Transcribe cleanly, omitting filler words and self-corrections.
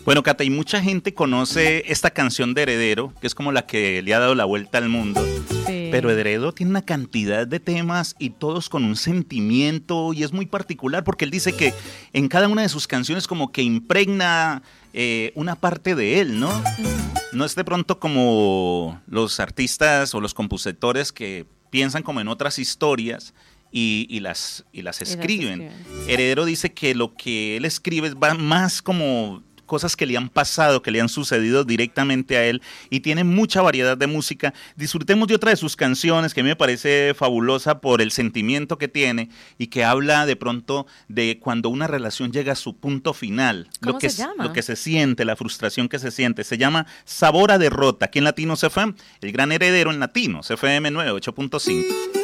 Bueno, Cata, y mucha gente conoce esta canción de Heredero, que es como la que le ha dado la vuelta al mundo. Sí. Pero Heredero tiene una cantidad de temas y todos con un sentimiento, y es muy particular porque él dice que en cada una de sus canciones como que impregna una parte de él, ¿no? No es de pronto como los artistas o los compositores que piensan como en otras historias y las escriben. Heredero dice que lo que él escribe va más como cosas que le han pasado, que le han sucedido directamente a él, y tiene mucha variedad de música. Disfrutemos de otra de sus canciones que a mí me parece fabulosa por el sentimiento que tiene y que habla de pronto de cuando una relación llega a su punto final. ¿Cómo se llama? Lo que se siente, la frustración que se siente. Se llama Sabor a Derrota. Aquí en Latinos FM, el gran Heredero en Latinos FM 98.5.